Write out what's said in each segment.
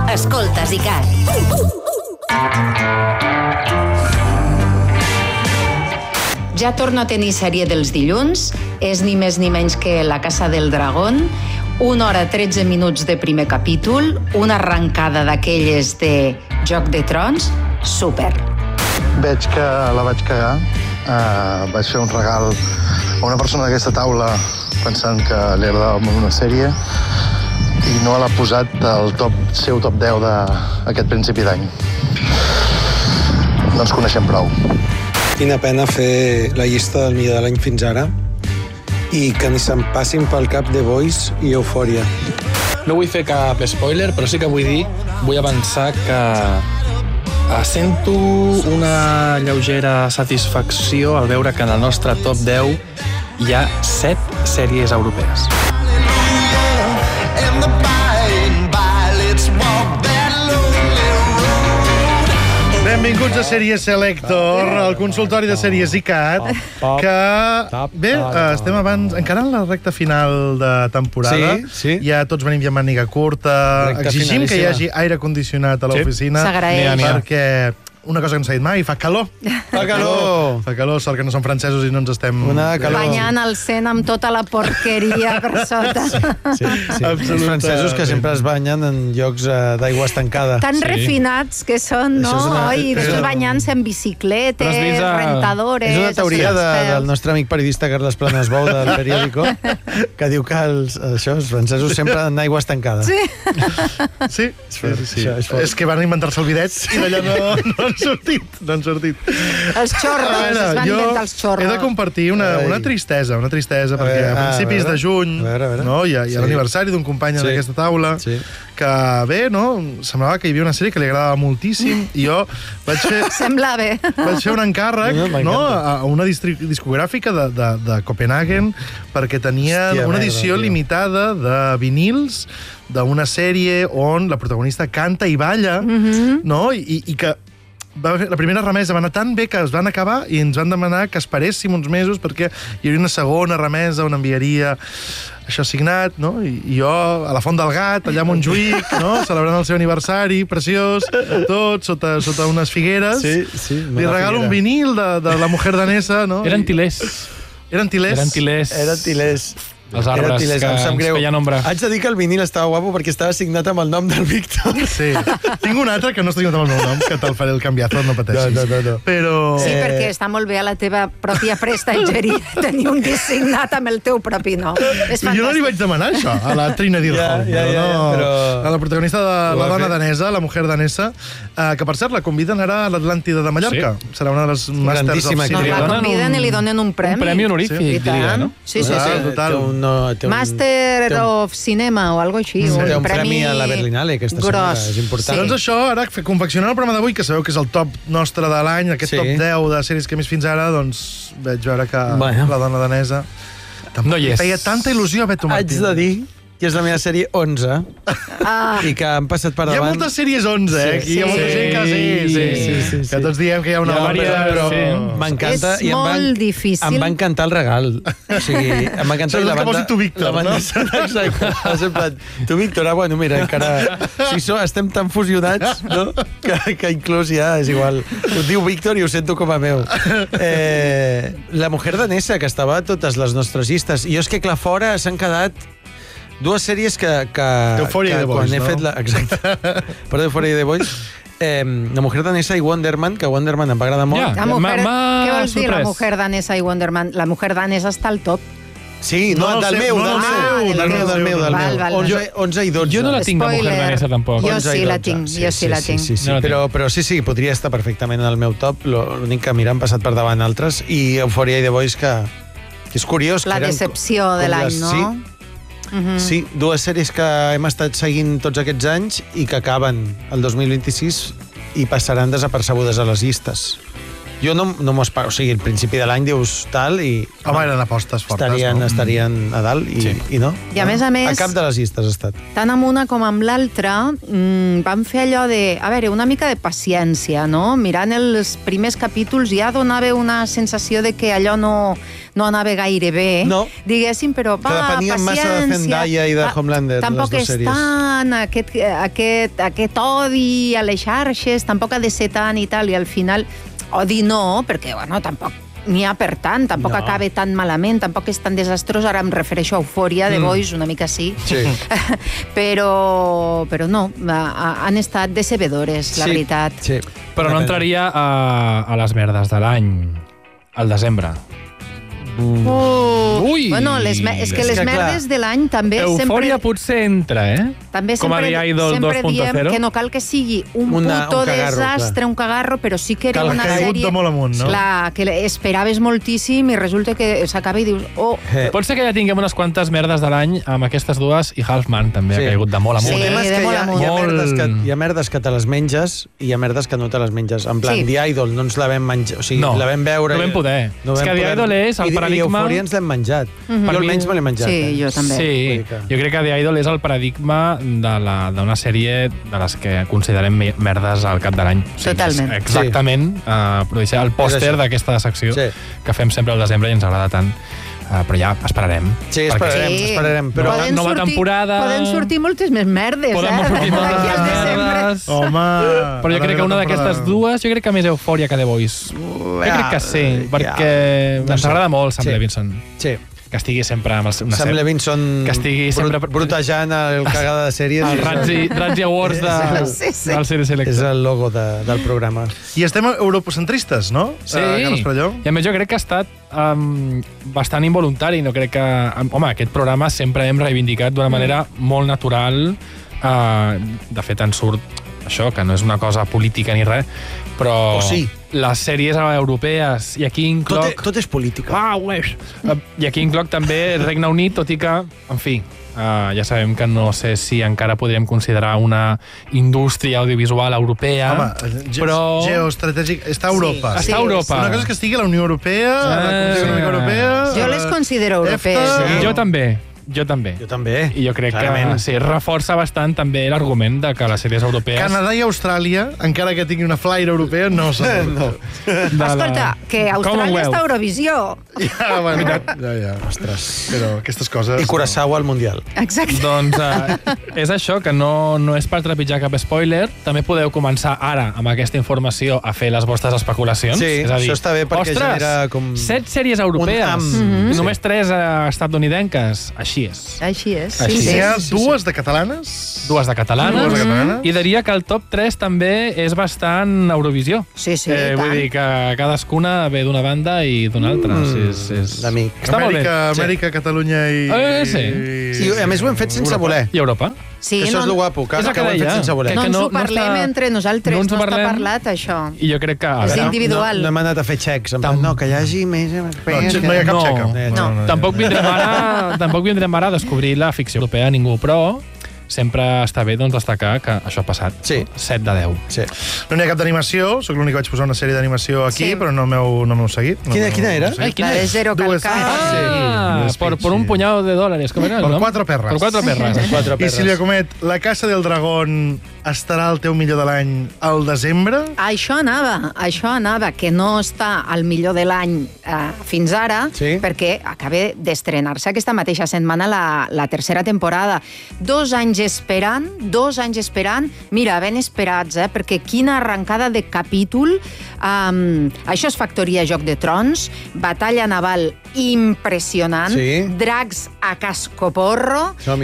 Escoltes ICAT. Ja torno a tenir sèrie dels dilluns. És ni més ni menys que La Casa del Dragón. 1 hora 13 minuts de primer capítol. Una arrencada d'aquelles de Joc de Trons. Super. Veig que la vaig cagar. Vaig fer un regal a una persona d'aquesta taula pensant que li agradava molt una sèrie i no l'ha posat al seu top 10 d'aquest principi d'any. No ens coneixem prou. Quina pena fer la llista del millor de l'any fins ara i que ni se'n passin pel cap The Voice i Eufòria. No vull fer cap spoiler, però sí que vull avançar que sento una lleugera satisfacció al veure que en el nostre top 10 hi ha 7 sèries europees. Benvinguts a Sèries Selector, el consultori de sèries ICAT, que bé, estem encarant la recta final de temporada. Sí. Ja tots venim ja amb màniga curta, exigim que hi hagi aire condicionat a l'oficina. S'agraeix. Perquè una cosa que no s'ha dit mai, fa calor. Fa calor! Fa calor, sort que no som francesos i no ens estem... Banyant el cent amb tota la porqueria per sota. Sí. Els francesos que sempre es banyen en llocs d'aigua estancada. Tan refinats que són, no? I després banyant-se en bicicletes, rentadores... És una teoria del nostre amic periodista Carles Planesbou del periòdico, que diu que els francesos sempre en aigua estancada. Sí. És que van inventar-se el bidet i d'allà no han sortit. Els xorros, es van inventar els xorros. He de compartir una tristesa, perquè a principis de juny hi ha l'aniversari d'un company en aquesta taula que bé, semblava que hi havia una sèrie que li agradava moltíssim i jo vaig fer un encàrrec a una discogràfica de Copenhagen perquè tenia una edició limitada de vinils d'una sèrie on la protagonista canta i balla, i que la primera remesa va anar tan bé que es van acabar i ens van demanar que esperéssim uns mesos perquè hi hauria una segona remesa on enviaria això signat, i jo a la Font del Gat, allà a Montjuïc, celebrant el seu aniversari, preciós, tot sota unes figueres. Li regalo un vinil de la mujer danesa. Eren tilers. Eren tilers. Els arbres que ens feien ombra. Haig de dir que el vinil estava guapo perquè estava signat amb el nom del Víctor. Sí. Tinc un altre que no està signat amb el meu nom, que te'l faré el canviazo, no pateixis. No. Però... Sí, perquè està molt bé a la teva pròpia prestatgeria tenir un disc signat amb el teu propi nom. És fantàstic. Jo no li vaig demanar això a la Trina Dirholm, a la protagonista de La dona danesa, la mujer danesa, que per cert la conviden ara a l'Atlàntida de Mallorca. Serà una de les màsters of cinema. La conviden i li donen un premi. Un premi honorífic, diria, no? Sí. Total. Master of Cinema o alguna cosa així. Té un premi a la Berlinale, aquesta setmana, és important. Doncs això, ara, confeccionant el programa d'avui, que sabeu que és el top nostre de l'any, aquest top 10 de sèries que hem vist fins ara, doncs veig veure que La dona danesa feia tanta il·lusió a Beto Martín. Haig de dir que és la meva sèrie 11 i que han passat per davant... Hi ha moltes sèries 11, aquí hi ha molta gent que que tots diem que hi ha una però m'encanta. És molt difícil. Em va encantar el regal. O sigui, em va encantar la banda... Que posi tu Víctor, no? Exacte. Tu Víctor, bueno, mira, encara... Estem tan fusionats, no? Que inclús ja és igual. Ho diu Víctor i ho sento com a meu. La mujer danesa, que estava a totes les nostres llistes. I jo és que clar, fora s'han quedat dues sèries que Euphoria i The Voice, no? Exacte. Però Euphoria i The Voice. La mujer danesa i Wonder Man, que Wonder Man em va agradar molt. Què vols dir, la mujer danesa i Wonder Man? La mujer danesa està al top. Sí, del meu. 11 i 12. Jo no la tinc, la mujer danesa, tampoc. Jo sí la tinc. Però sí, podria estar perfectament en el meu top. L'únic que, mira, han passat per davant altres. I Euphoria i The Voice, que és curiós. La decepció de l'any, no? Sí, dues sèries que hem estat seguint tots aquests anys i que acaben el 2026 i passaran desapercebudes a les llistes. Jo no m'ho espero, o sigui, al principi de l'any dius tal i... Home, eren apostes fortes, estarien a dalt i no. I a més, a cap de les llistes ha estat. Tant amb una com amb l'altra vam fer allò de, a veure, una mica de paciència, no? Mirant els primers capítols ja donava una sensació de que allò no anava gaire bé, diguéssim, però que depenien massa de Zendaya i de Homelander, tampoc les dues sèries. Tampoc aquest odi a les xarxes, tampoc ha de ser tant i tal, i al final odi no, perquè, bueno, tampoc n'hi ha per tant, tampoc acaba tan malament, tampoc és tan desastrós, ara em refereixo a Eufòria, de Boys, una mica sí. Però no, han estat decebedores, la veritat. Sí. Però no entraria a les merdes de l'any, al desembre. Ui! Bueno, és que les merdes de l'any també Eufòria potser entra, també com a The Idol 2.0. Sempre diem que no cal que sigui un puto desastre, un cagarro, però sí que era una sèrie de molt amunt, no? que esperaves moltíssim i resulta que s'acaba i dius... Pot ser que ja tinguem unes quantes merdes de l'any amb aquestes dues i Halfman també ha caigut de molt amunt. Sí, de molt amunt. Hi ha merdes que te les menges i hi ha merdes que no te les menges. En plan, The Idol no ens la vam menjar, o sigui, la vam veure... No vam poder. És que The Idol és el paradigma... I Eufòria ens l'hem menjat. Jo almenys me l'he menjat. Sí, jo també. Sí, jo crec que The Idol és el paradigma d'una sèrie de les que considerem merdes al cap de l'any. Totalment. Exactament. El pòster d'aquesta secció que fem sempre al desembre i ens agrada tant. Però ja esperarem. Sí, esperarem. Però nova temporada... Poden sortir moltes més merdes, Poden sortir moltes merdes. Home... Però jo crec que una d'aquestes dues, jo crec que més Eufòria que The Voice. Jo crec que sí, perquè ens agrada molt Sam Levinson. Sí. Que estigui sempre amb una Sam Levinson brutejant el cagada de sèries. El Razzie Awards del Series Selecte. És el logo del programa. I estem europocentristes, no? Sí. I a més jo crec que ha estat bastant involuntari. No crec que... Home, aquest programa sempre hem reivindicat d'una manera molt natural. De fet, en surt això, que no és una cosa política ni res, però les sèries europees, i aquí incloc... Tot és política. I aquí incloc també Regne Unit, tot i que, en fi, ja sabem que no sé si encara podríem considerar una indústria audiovisual europea, però... Geoestratègic, està a Europa. Està a Europa. Una cosa és que estigui a la Unió Europea, a la Comunitat Econòmica Europea... Jo les considero europees. Jo també. Jo també. I jo crec que reforça bastant també l'argument de que les sèries europees... Canadà i Austràlia, encara que tingui una flaire europea, no són. Escolta, que Austràlia està a Eurovisió. Ja. Ostres. Però aquestes coses... I Curaçao al Mundial. Exacte. Doncs és això, que no és per trepitjar cap spoiler. També podeu començar ara, amb aquesta informació, a fer les vostres especulacions. Sí, això està bé perquè genera com... 7 sèries europees, només 3 estatunidenques. Així és. Hi ha dues de catalanes? Dues de catalanes. I diria que el top 3 també és bastant Eurovisió. Sí, vull dir que cadascuna ve d'una banda i d'una altra. D'amic. Amèrica, Catalunya i... I a més ho hem fet sense voler. I Europa. Sí, això és el guapo, que ho hem fet sense voler. No ens ho parlem entre nosaltres, no està parlat, això. I jo crec que... És individual. No hem anat a fer xecs, no, que hi hagi més... No hi ha cap xeca. Tampoc vindrem ara a descobrir la ficció europea a ningú, però sempre està bé destacar que això ha passat. 7 de 10. No n'hi ha cap d'animació, sóc l'únic que vaig posar una sèrie d'animació aquí, però no m'heu seguit. Quina era? La de Zero Calcare. Por un puñado de dólares, com era? Per 4 perres. Per 4 perres. I Sílvia Comet, La Casa del Dragón estarà al teu millor de l'any al desembre? Això anava, que no està al millor de l'any fins ara, perquè acaba d'estrenar-se aquesta mateixa setmana la tercera temporada. 2 anys esperant, mira, ben esperats, perquè quina arrencada de capítol. Això és Factoria Joc de Trons, batalla naval impressionant, dracs a cascoporro,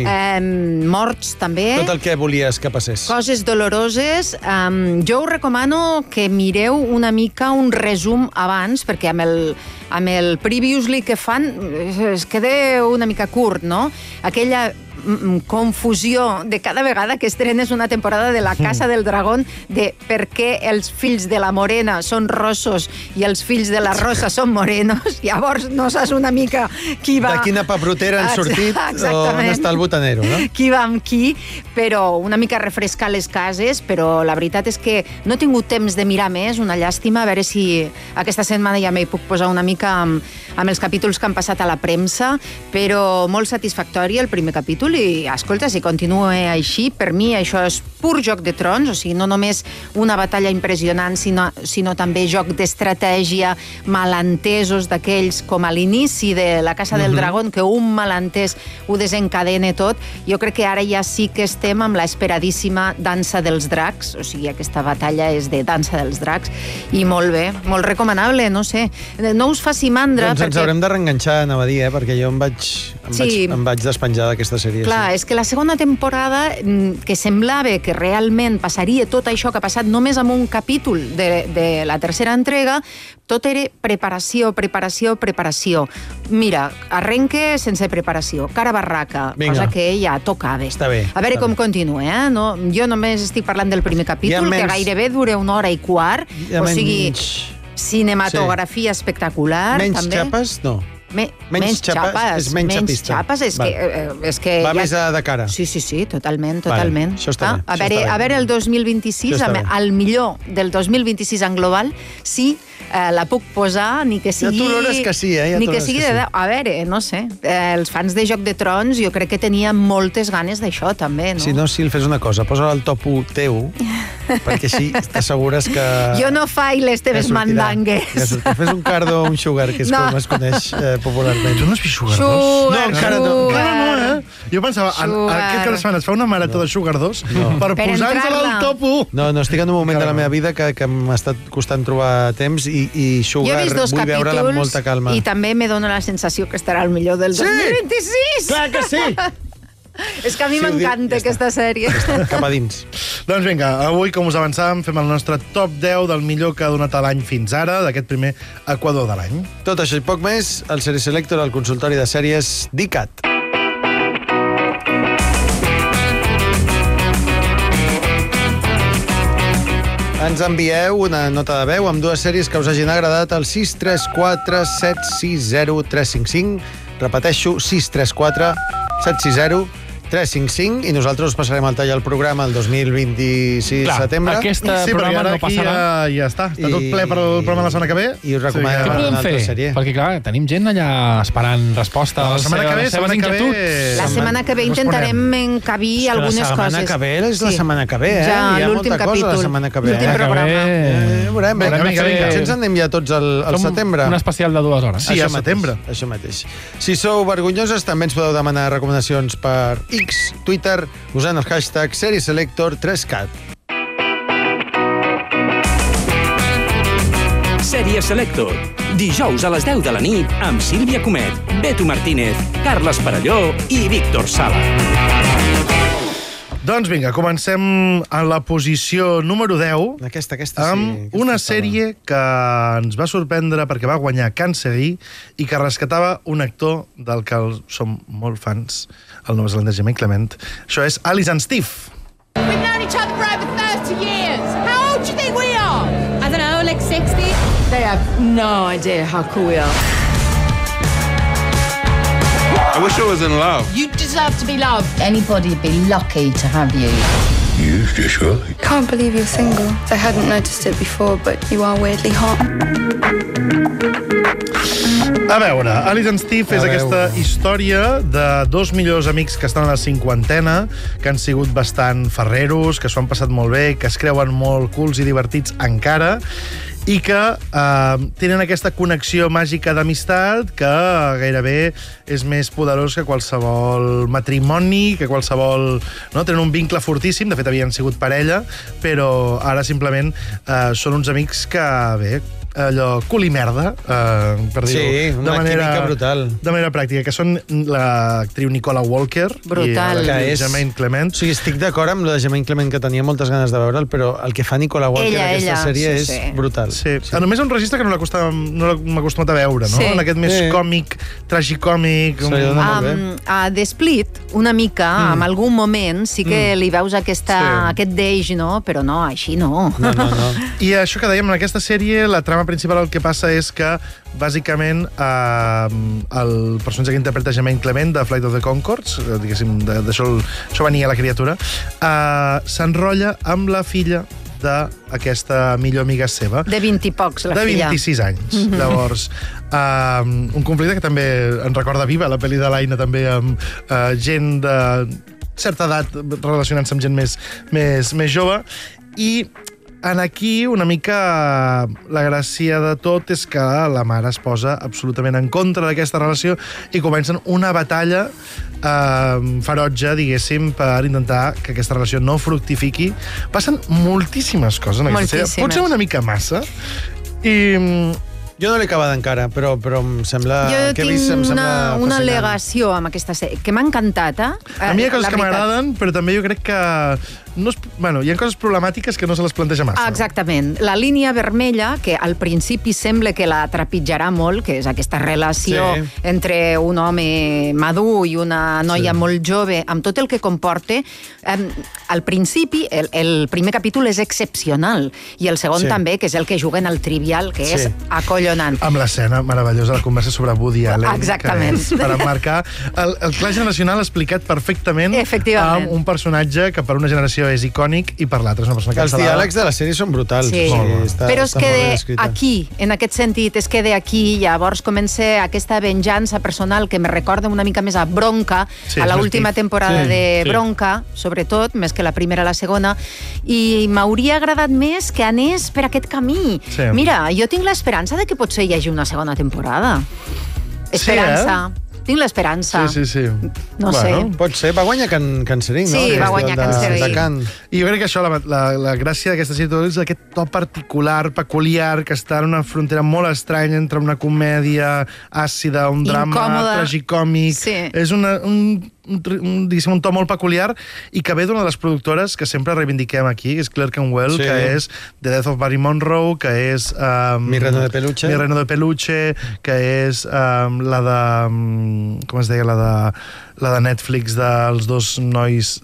morts també. Tot el que volies que passés. Coses doloroses. Jo us recomano que mireu una mica un resum abans, perquè amb el previously que fan es queda una mica curt, no? Aquella confusió de cada vegada que estrenes una temporada de La Casa del Dragón, de per què els fills de la morena són rossos i els fills de la rosa són morenos. Llavors no saps una mica qui va... De quina paprotera han sortit o on està el botanero, no? Qui va amb qui, però una mica refrescar les cases, però la veritat és que no he tingut temps de mirar més, una llàstima, a veure si aquesta setmana ja m'hi puc posar una mica amb els capítols que han passat a la premsa, però molt satisfactori el primer capítol i, escolta, si continua així, per mi això és pur Joc de Trons, o sigui, no només una batalla impressionant, sinó també joc d'estratègia, malentesos d'aquells com a l'inici de La Casa del Dragón, que un malentès ho desencadena tot. Jo crec que ara ja sí que estem amb l'esperadíssima Dansa dels Dracs, o sigui, aquesta batalla és de Dansa dels Dracs, i molt bé, molt recomanable, no sé. No us faci mandra, doncs ens haurem de reenganxar, anava a dir, perquè jo em vaig despenjar d'aquesta sèrie. Clar, és que la segona temporada, que semblava que realment passaria tot això que ha passat només amb un capítol de la tercera entrega, tot era preparació. Mira, arrenque sense preparació, cara barraca, cosa que ja tocava. Està bé. A veure com continua, eh? No, jo només estic parlant del primer capítol, que gairebé dura 1 hora i quart, o sigui, cinematografia espectacular. Menys xapes, no. Menys xapes, és que va més de cara. Sí, totalment. Això està bé. A veure el 2026, al millor del 2026 en global, sí, la puc posar, ni que sigui... Ja t'olores que sí, eh? Ni que sigui de... A veure, no sé, els fans de Joc de Trons jo crec que tenien moltes ganes d'això, també, no? Si no, si el fes una cosa, posa el top 1 teu, perquè així t'assegures que... Jo no faig les teves mandangues. Fes un cardo o un sugar, que és com es coneix popularment. Tu no has vist Sugar 2? No, encara no. Encara no, eh? Jo pensava, aquest cap de setmana es fa una marató de Sugar 2 per posar-nos-la al top 1. No, estic en un moment de la meva vida que m'ha estat costant trobar temps i Sugar vull veure-la amb molta calma. I també me dona la sensació que estarà al millor del 2026. Clar que sí! És que a mi m'encanta aquesta sèrie. Cap a dins. Doncs vinga, avui, com us avançàvem, fem el nostre top 10 del millor que ha donat l'any fins ara, d'aquest primer Equador de l'any. Tot això i poc més, el Serie Selector, al consultori de sèries d'ICAT. Ens envieu una nota de veu amb 2 sèries que us hagin agradat al 634 760 355. Repeteixo, 634 760 355 i nosaltres us passarem al tall al programa el 2026 setembre. Aquest programa no passarà. Ja està tot ple per al programa de la setmana que ve. I us recomanem una altra sèrie. Perquè, clar, tenim gent allà esperant resposta a les seves inquietuds. La setmana que ve intentarem encabir algunes coses. La setmana que ve és la setmana que ve, eh? Ja, hi ha molta cosa la setmana que ve. L'últim programa. Veurem, potser ens en anem ja tots al setembre. Un especial de 2 hores. Sí, al setembre. Això mateix. Si sou vergonyoses, també ens podeu demanar recomanacions per X, Twitter, usant el hashtag SerieSelector3cat. Sèrie Selector. Dijous a les 10 de la nit amb Sílvia Comet, Beto Martínez, Carles Perelló i Víctor Sala. Doncs vinga, comencem a la posició número 10 amb una sèrie que ens va sorprendre perquè va guanyar Cannes i que rescatava un actor del que som molt fans, el neozelandès Jermaine Clement. Això és Alice and Steve. We've known each other for over 30 years. How old do you think we are? I don't know, like 60? They have no idea how cool we are. I wish I was in love. You deserve to be loved. Anybody'd be lucky to have you. You sure? Can't believe you're single. I hadn't noticed it before, but you are weirdly hot. A veure, Alice and Steve és aquesta història de 2 millors amics que estan a la cinquantena, que han sigut bastant ferreros, que s'ho han passat molt bé, que es creuen molt cools i divertits encara, i que tenen aquesta connexió màgica d'amistat que gairebé és més poderós que qualsevol matrimoni, que qualsevol... No? Tenen un vincle fortíssim, de fet havien sigut parella, però ara simplement són uns amics que, bé, allò cul i merda, per dir-ho una química brutal. De manera pràctica, que són l'actriu Nicola Walker brutal. I Jermaine Clement. O sigui, estic d'acord amb lo de Jermaine Clement, que tenia moltes ganes de veure'l, però el que fa Nicola Walker en aquesta sèrie és brutal. Sí. Només un registre que no m'ha acostumat a veure, no? En aquest més còmic, tragicòmic... A The Split, una mica, en algun moment, sí que li veus aquest deix, no? Però no, així no. I això que dèiem, en aquesta sèrie, la trama principal el que passa és que, bàsicament, el personatge que interpreta Jermaine Clement, de Flight of the Conchords, diguéssim, d'això venia la criatura, s'enrotlla amb la filla d'aquesta millor amiga seva. De 20 i pocs, la filla. De 26 anys. Llavors, un conflicte que també ens recorda Viva, la pel·li de l'Aina, també amb gent de certa edat relacionant-se amb gent més jove. I aquí una mica la gràcia de tot és que la mare es posa absolutament en contra d'aquesta relació i comencen una batalla ferotge, diguéssim, per intentar que aquesta relació no fructifiqui. Passen moltíssimes coses en aquesta sèrie. Potser una mica massa. Jo no l'he acabat encara, però em sembla... Jo tinc una al·legació amb aquesta sèrie, que m'ha encantat, A mi hi ha coses que m'agraden, però també jo crec que... hi ha coses problemàtiques que no se les planteja massa. Exactament. La línia vermella, que al principi sembla que la trepitjarà molt, que és aquesta relació entre un home madur i una noia molt jove, amb tot el que comporta, al principi, el primer capítol és excepcional, i el segon també, que és el que juguen al trivial, que és acollonant. Amb l'escena meravellosa, la conversa sobre Woody Allen. Exactament. Per emmarcar el clar generacional explicat perfectament amb un personatge que per una generació és icònic i per l'altra és una persona Els diàlegs de la sèrie són brutals. Però es queda aquí, en aquest sentit, es queda aquí, llavors comença aquesta venjança personal que me recorda una mica més a Bronca, a l'última temporada de Bronca, sobretot, més que la primera i la segona, i m'hauria agradat més que anés per aquest camí. Mira, jo tinc l'esperança de que potser hi hagi una segona temporada. Esperança. Tinc l'esperança. Sí. No sé. Pot ser. Va guanyar Can Sering, no? Sí, va guanyar Can Sering. I jo crec que això, la gràcia d'aquesta sèrie és aquest to particular, peculiar, que està en una frontera molt estranya entre una comèdia àcida, un drama tragicòmic. És un to molt peculiar i que ve d'una de les productores que sempre reivindiquem aquí, que és Clerkenwell, que és The Death of Barry Monroe, que és Mi Reno de Peluche, que és la de... com es deia? La de Netflix dels dos nois...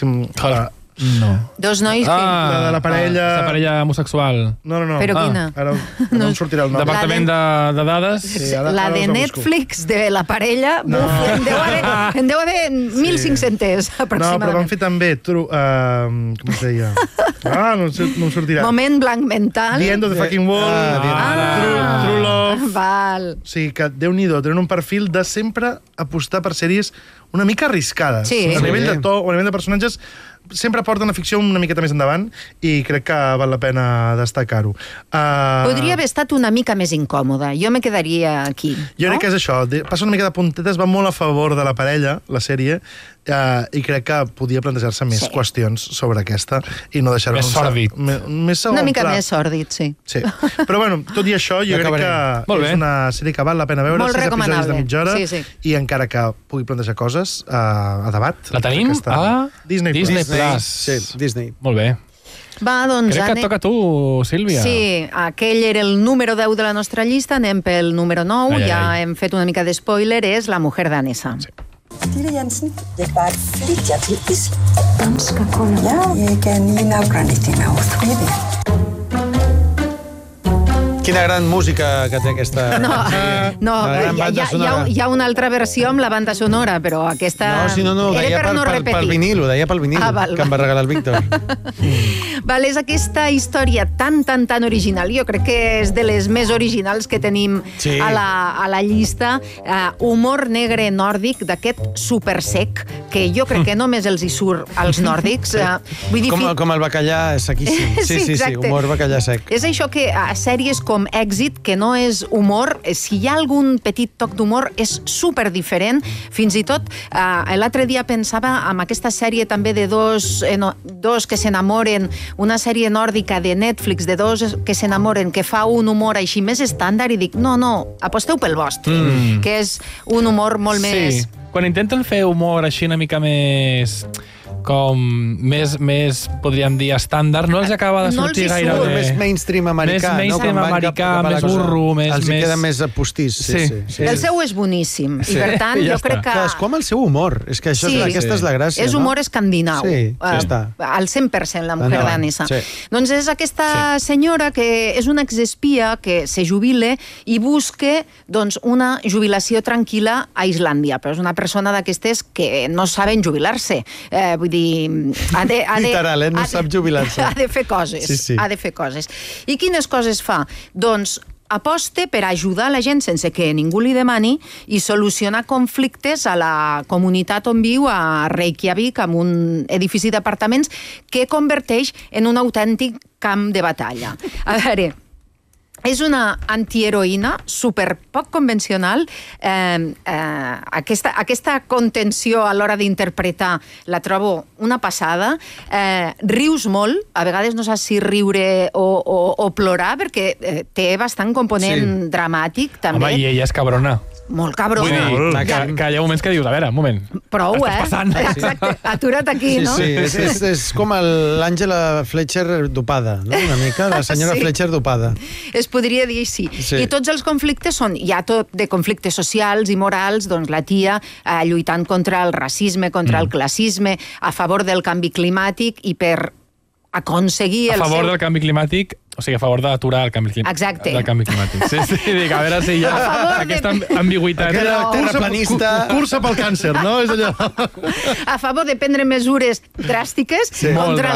No. Dos nois... La de la parella... La parella homosexual. No. Però quina? Ara no em sortirà el nom. Departament de dades. La de Netflix de la parella, en deu haver 1.500, aproximadament. No, però van fer també... Com es deia? No em sortirà. Moment blanc mental. The End of the Fucking World. True Love. Val. O sigui que, Déu-n'hi-do, tenen un perfil de sempre apostar per sèries una mica arriscades. A nivell de to o a nivell de personatges, sempre porten la ficció una miqueta més endavant i crec que val la pena destacar-ho. Podria haver estat una mica més incòmoda. Jo me quedaria aquí. Jo crec que és això. Passa una mica de puntetes, va molt a favor de la parella, la sèrie, i crec que podia plantejar-se més qüestions sobre aquesta i no deixar-ho... Més sòrdid. Una mica més sòrdid, sí. Però bueno, tot i això, jo crec que és una sèrie que val la pena veure. Molt recomanable. 6 episodis de mitja hora, i encara que pugui plantejar coses a debat. La tenim a Disney Plus. Sí, Disney. Molt bé. Va, doncs... Crec que et toca a tu, Sílvia. Sí, aquell era el número 10 de la nostra llista, anem pel número 9, ja hem fet una mica d'espoiler, és La mujer danesa. Stille Jensen, jeg bare flytter til is. Danske kunder. Ja, jeg kan lige navgrænne din afskrivning. Quina gran música que té aquesta... Hi ha una altra versió amb la banda sonora, però aquesta... No, ho deia pel vinil, que em va regalar el Víctor. És aquesta història tan original, jo crec que és de les més originals que tenim a la llista. Humor negre nòrdic, d'aquest supersec, que jo crec que només els hi surt als nòrdics. Com el bacallà sequíssim. Sí, humor bacallà sec. És això que a sèries com com èxit, que no és humor. Si hi ha algun petit toc d'humor, és super diferent. Fins i tot, l'altre dia pensava en aquesta sèrie també de dos que s'enamoren, una sèrie nòrdica de Netflix, de dos que s'enamoren, que fa un humor així més estàndard, i dic, no, aposteu pel vostre, que és un humor molt més... Sí, quan intenten fer humor així una mica més... com més, podríem dir, estàndard, no els acaba de sortir gaire bé. Més mainstream americà, més mainstream americà, més burro, més... Els hi queda més postís. Sí. El seu és boníssim, i per tant, jo crec que... Cadascú amb el seu humor, és que aquesta és la gràcia. És humor escandinau, està. al 100% la mujer danesa. Doncs és aquesta senyora que és una exespia que se jubile i busca una jubilació tranquil·la a Islàndia, però és una persona d'aquestes que no saben jubilar-se. Vull dir, literal, no sap jubilar-se. Ha de fer coses. Ha de fer coses. I quines coses fa? Doncs aposta per ajudar la gent sense que ningú li demani i solucionar conflictes a la comunitat on viu, a Reykjavik, amb un edifici d'apartaments que converteix en un autèntic camp de batalla. A veure... És una antiheroïna super poc convencional. Aquesta contenció a l'hora d'interpretar la trobo una passada. Rius molt, a vegades no saps si riure o plorar, perquè té bastant component dramàtic, també. Home, i ella és cabrona. Molt cabrona. Vull dir, que hi ha moments que dius, a veure, un moment. Prou, Exacte, atura't aquí, no? Sí, és com l'Àngela Fletcher dopada, no? Una mica, la senyora Fletcher dopada. Es podria dir així. I tots els conflictes són, hi ha tot de conflictes socials i morals, doncs la tia lluitant contra el racisme, contra el classisme, a favor del canvi climàtic i per aconseguir a favor del canvi climàtic, o sigui, a favor d'aturar el canvi climàtic. Exacte. Del canvi climàtic. Sí, dic, a veure si hi ha aquesta ambigüitat. Terraplanista... Cursa pel càncer, no? És allò... A favor de prendre mesures dràstiques contra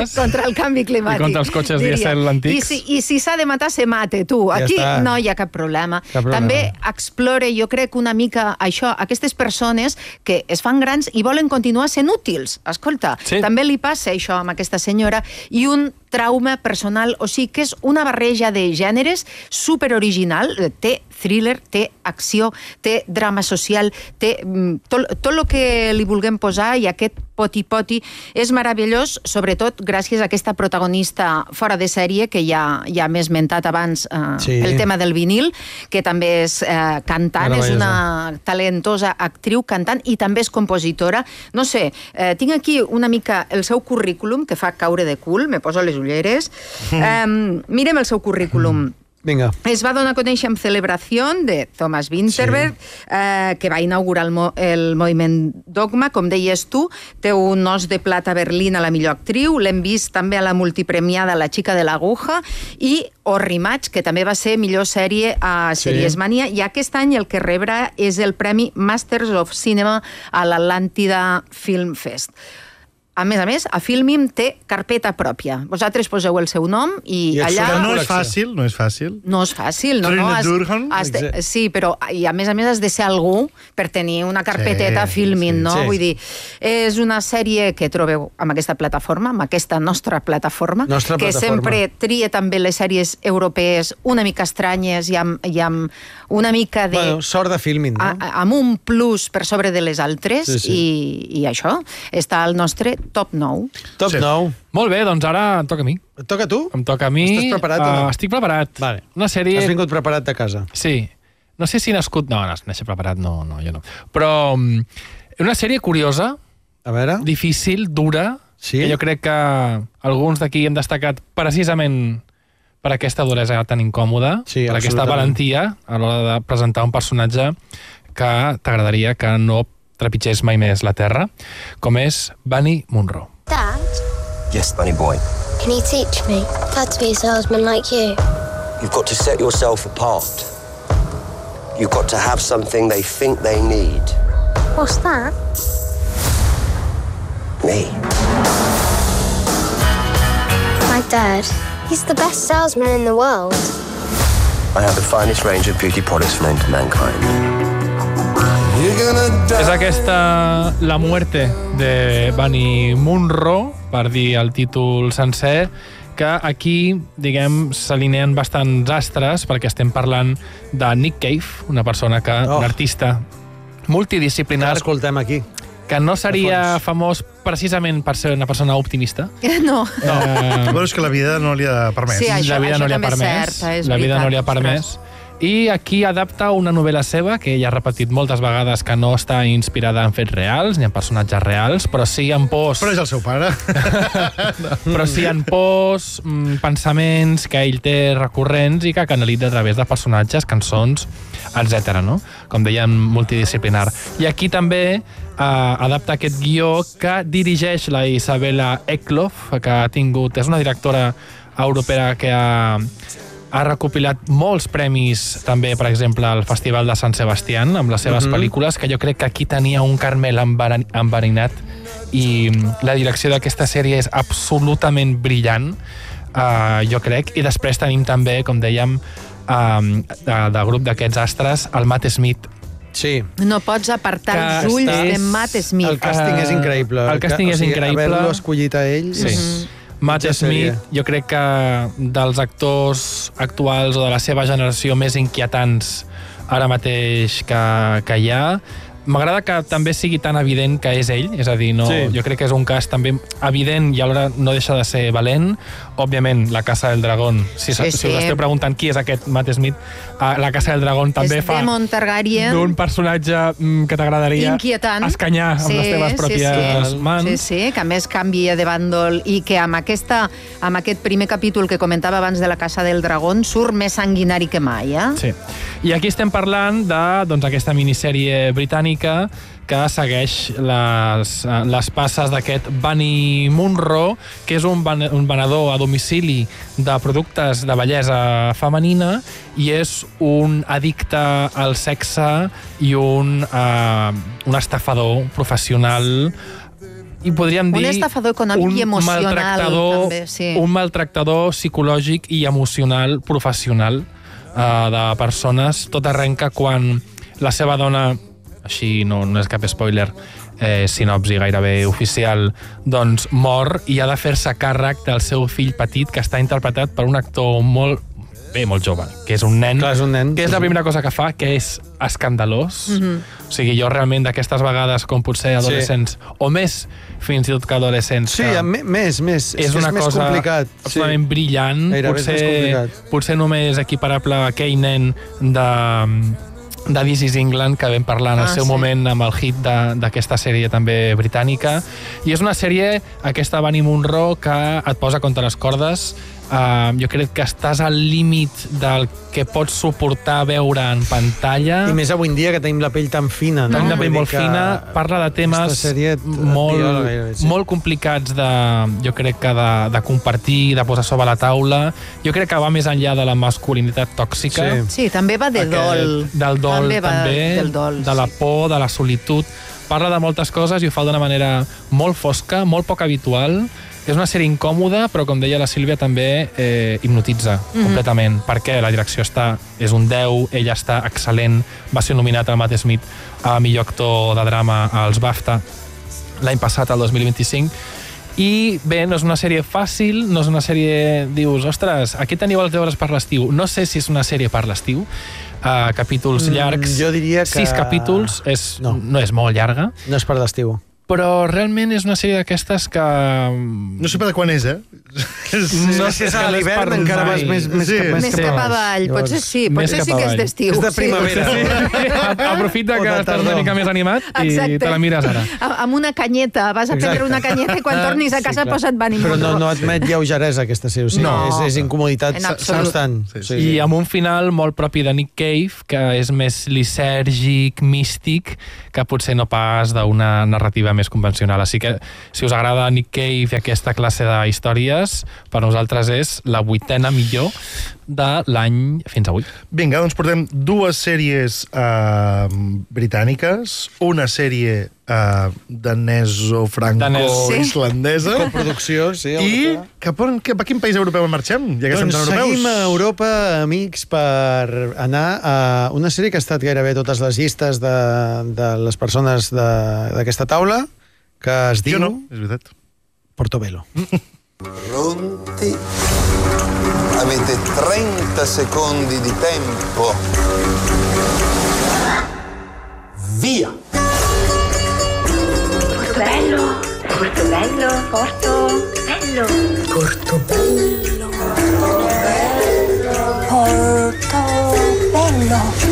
el canvi climàtic. I contra els cotxes dièsel antics. I si s'ha de matar, se mate, tu. Aquí no hi ha cap problema. També explore, jo crec, una mica això, aquestes persones que es fan grans i volen continuar sent útils. Escolta, també li passa això amb aquesta senyora, i un trauma personal, o sigui que és una barreja de gèneres superoriginal, té thriller, té acció, té drama social, té tot el que li vulguem posar, i aquest poti-poti és meravellós, sobretot gràcies a aquesta protagonista fora de sèrie, que ja m'he esmentat abans, el tema del vinil, que també és cantant, és una talentosa actriu cantant i també és compositora. No sé, tinc aquí una mica el seu currículum, que fa caure de cul, me poso les ulleres. Mirem el seu currículum. Vinga. Es va donar a conèixer amb Celebració, de Thomas Vinterberg, que va inaugurar el moviment Dogma, com deies tu. Té un Os de Plata a Berlín a la millor actriu. L'hem vist també a la multipremiada La chica de l'aguja, i Rematch, que també va ser millor sèrie a Series Mania, i aquest any el que rebrà és el premi Masters of Cinema a l'Atlàntida Film Fest. A més, a Filmim té carpeta pròpia. Vosaltres poseu el seu nom i allà... No és fàcil. No és fàcil. Sí, però a més has de ser algú per tenir una carpeteta a Filmim, no? Vull dir, és una sèrie que trobeu amb aquesta plataforma, amb aquesta nostra plataforma, que sempre tria també les sèries europees una mica estranyes i amb una mica de... Bueno, sort de Filmim, no? Amb un plus per sobre de les altres, i això està al nostre Top 9. Top 9. Molt bé, doncs ara em toca a mi. Et toca a tu? Em toca a mi. Estàs preparat o no? Estic preparat. Vale. Una sèrie... Has vingut preparat de casa. Sí. No sé si he nascut... No, néixer preparat no, jo no. Però una sèrie curiosa, a veure, difícil, dura, que jo crec que alguns d'aquí hem destacat precisament per aquesta duresa tan incòmoda, per aquesta valentia a l'hora de presentar un personatge que t'agradaria que no trepitgés mai més la terra, com és Bunny Munro. Dad? Yes, Bunny boy. Can you teach me how to be a salesman like you? You've got to set yourself apart. You've got to have something they think they need. What's that? Me. My dad. He's the best salesman in the world. I have the finest range of beauty products known to mankind. És aquesta La muerte de Bunny Munro, per dir el títol sencer, que aquí, diguem, s'alineen bastants astres, perquè estem parlant de Nick Cave, una persona que, un artista multidisciplinar... Que l'escoltem aquí. Que no seria famós precisament per ser una persona optimista. No. Però és que la vida no li ha permès. Sí, això també és cert, és la vida veritat. no li ha permès. I aquí adapta una novel·la seva, que ella ha repetit moltes vegades que no està inspirada en fets reals, ni en personatges reals, però sí en pors... Però és el seu pare. Però sí en pors, pensaments que ell té recurrents i que canalitza a través de personatges, cançons, etc. No? Com dèiem, multidisciplinar. I aquí també adapta aquest guió que dirigeix la Isabella Eckloff, que ha tingut... És una directora europea que ha recopilat molts premis també, per exemple, al Festival de Sant Sebastián amb les seves pel·lícules, que jo crec que aquí tenia un caramel enverinat i la direcció d'aquesta sèrie és absolutament brillant, jo crec. I després tenim també, com dèiem, del grup d'aquests astres, el Matt Smith. Sí. No pots apartar els ulls de Matt Smith. El càsting és increïble. El càsting és increïble. Haver-lo escollit a ell... Sí. Matt Smith, jo crec que dels actors actuals o de la seva generació més inquietants ara mateix que hi ha, m'agrada que també sigui tan evident que és ell, és a dir, no, jo crec que és un cas també evident i alhora no deixa de ser valent. Òbviament, La Casa del Dragón, si us esteu preguntant qui és aquest Matt Smith, La Casa del Dragón també fa d'un personatge que t'agradaria escanyar amb les teves pròpies mans. Sí, que a més canvia de bàndol i que amb aquest primer capítol que comentava abans de La Casa del Dragón surt més sanguinari que mai, Sí. I aquí estem parlant d'aquesta minissèrie britànica que segueix les passes d'aquest Bunny Munro, que és un venedor a domicili de productes de bellesa femenina i és un addicte al sexe i un estafador professional i podríem dir... Un estafador econòmic i emocional, també, sí. Un maltractador psicològic i emocional professional de persones. Tot arrenca quan la seva dona, així no és cap spoiler, sinopsi gairebé oficial, doncs mor i ha de fer-se càrrec del seu fill petit, que està interpretat per un actor molt jove, que és un nen. Clar, és un nen. Que és la primera cosa que fa, que és escandalós. O sigui, jo realment d'aquestes vegades, com potser adolescents, o més fins i tot que adolescents... Sí, més. És una cosa complicat. absolutament brillant. Potser només equiparable a aquell nen de This is England, que vam parlar en el seu moment amb el hit d'aquesta sèrie també britànica. I és una sèrie, aquesta Bunny Munro, que et posa contra les cordes. Jo crec que estàs al límit del que pots suportar veure en pantalla. I més avui en dia, que tenim la pell tan fina, no? Tenim la pell molt fina, parla de temes molt complicats jo crec que de compartir, de posar sobre la taula. Jo crec que va més enllà de la masculinitat tòxica. Sí, també va de dol. Del dol, també, de la por, de la solitud. Parla de moltes coses i ho fa d'una manera molt fosca, molt poc habitual. És una sèrie incòmoda, però com deia la Sílvia, també hipnotitza completament, perquè la direcció és un 10, ella està excel·lent, va ser nominat al Matt Smith a millor actor de drama als BAFTA l'any passat, el 2025, i bé, no és una sèrie fàcil, no és una sèrie... Dius, ostres, aquí teniu els deures per l'estiu. No sé si és una sèrie per l'estiu, capítols llargs, jo diria que... 6 capítols, no és molt llarga. No és per l'estiu. Però realment és una sèrie d'aquestes que... No sé per quan és, No sé si a l'hivern encara vas més cap avall. Potser sí que és d'estiu. És de primavera. Aprofita que estàs una mica més animat i te la mires ara. Amb una canyeta. Vas a prendre una canyeta i quan tornis a casa posa't Bunny Munro. Però no admet lleugeresa aquesta sèrie. És incomoditat constant. I amb un final molt propi de Nick Cave, que és més lisèrgic, místic, que potser no pas d'una narrativa més convencional. Així que, si us agrada Nick Cave i aquesta classe d'històries, per nosaltres és la 8a millor de l'any fins avui. Vinga, doncs portem 2 sèries britàniques, una sèrie danesa-franco-islandesa. Coproducció, sí. I cap a quin país europeu marxem? Ja que doncs seguim a Europa, amics, per anar a una sèrie que ha estat gairebé totes les llistes de les persones d'aquesta taula, que es diu... Jo no, és veritat. Portobello. Pronti? Avete 30 secondi di tempo. Via! Portobello, Portobello, Portobello, Portobello, Portobello.